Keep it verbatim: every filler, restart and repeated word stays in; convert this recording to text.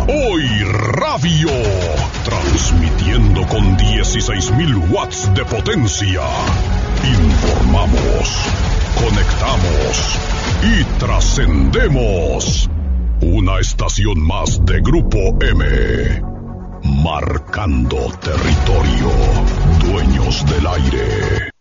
Hoy Radio, transmitiendo con dieciséis mil watts de potencia. Informamos, conectamos y trascendemos. Una estación más de Grupo M. Marcando territorio, dueños del aire.